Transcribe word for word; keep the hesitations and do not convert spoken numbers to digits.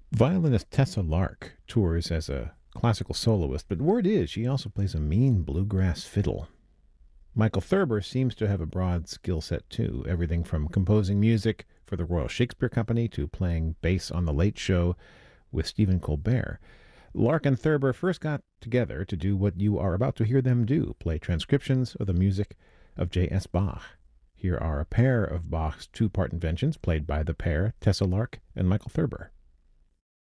Violinist Tessa Lark tours as a classical soloist, but word is she also plays a mean bluegrass fiddle. Michael Thurber seems to have a broad skill set too, everything from composing music for the Royal Shakespeare Company to playing bass on The Late Show with Stephen Colbert. Lark and Thurber first got together to do what you are about to hear them do, play transcriptions of the music of J S. Bach. Here are a pair of Bach's two-part inventions played by the pair, Tessa Lark and Michael Thurber.